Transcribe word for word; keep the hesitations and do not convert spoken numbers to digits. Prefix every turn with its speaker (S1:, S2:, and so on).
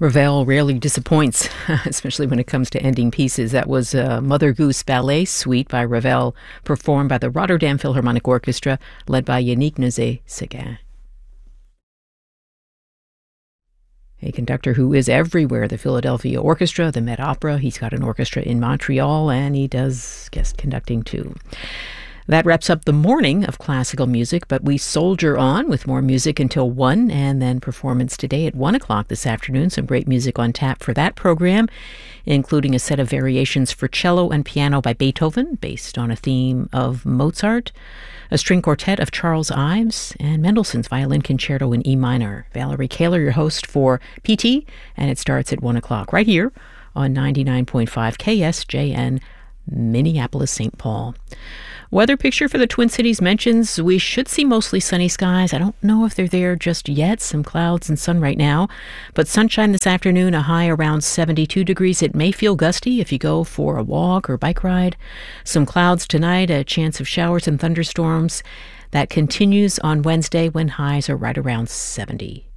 S1: Ravel rarely disappoints, especially when it comes to ending pieces. That was uh, Mother Goose Ballet Suite by Ravel, performed by the Rotterdam Philharmonic Orchestra, led by Yannick Nézet-Séguin. A conductor who is everywhere, the Philadelphia Orchestra, the Met Opera. He's got an orchestra in Montreal, and he does guest conducting too. That wraps up the morning of classical music, but we soldier on with more music until one, and then performance today at one o'clock this afternoon. Some great music on tap for that program, including a set of variations for cello and piano by Beethoven, based on a theme of Mozart, a string quartet of Charles Ives, and Mendelssohn's Violin Concerto in E minor. Valerie Kaler, your host for P T, and it starts at one o'clock right here on ninety-nine point five K S J N, Minneapolis, Saint Paul. Weather picture for the Twin Cities mentions we should see mostly sunny skies. I don't know if they're there just yet. Some clouds and sun right now. But sunshine this afternoon, a high around seventy-two degrees. It may feel gusty if you go for a walk or bike ride. Some clouds tonight, a chance of showers and thunderstorms. That continues on Wednesday when highs are right around seventy.